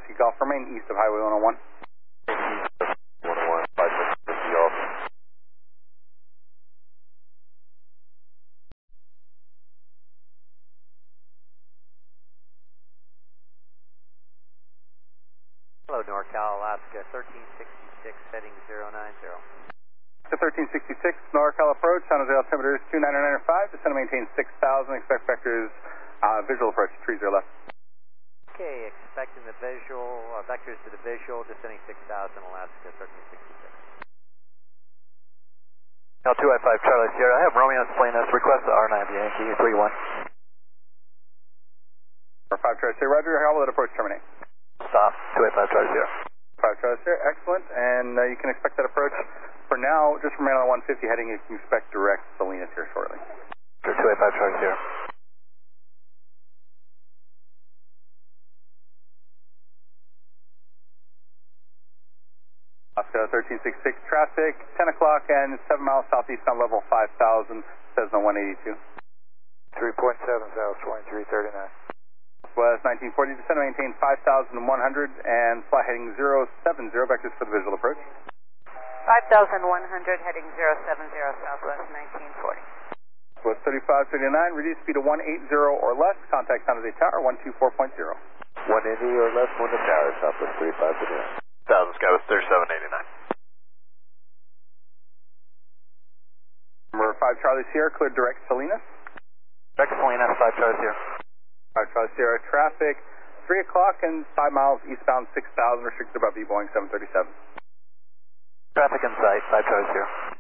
Whiskey Golf, remain east of Highway 101. East of 101, 56 Whiskey Golf. Hello, NorCal, Alaska, 1366, heading 090. To 1366, NorCal approach, San Jose altimeter is 299.5, descend and maintain 6,000, expect vectors, visual approach, trees are left. Okay, expecting the visual, vectors to the visual, descending 6,000, Alaska, 1366. Now 2I5 Charlie Sierra, I have Romeo Salinas, request the R9 Yankee 31. For 5 Charlie Sierra, Roger, how will that approach terminate? Stop, 2I5 Charlie Sierra. 5 Charlie Sierra, excellent, and you can expect that approach. For now, just remain on 150 heading, you can expect direct Salinas here shortly. For 2A5 Charlie Sierra. Alaska 1366 traffic, 10 o'clock and 7 miles southeast on level 5000, Cessna 182. 3.7 south, 2339. West 1940, descend and maintain 5,100 and fly heading 070, vectors for the visual approach. 5,100 heading 070 southwest 1940. West 3539, reduce speed to 180 or less, contact San Jose Tower 124.0. 180 or less, Window Tower, Southwest 3539. 1000 Skywest 3789. Number 5 Charlie Sierra, cleared direct Salinas. Direct Salinas, 5 Charlie Sierra. 5 Charlie Sierra, traffic, 3 o'clock and 5 miles eastbound 6,000, restricted above Boeing 737. Traffic in sight, 5 Charlie Sierra.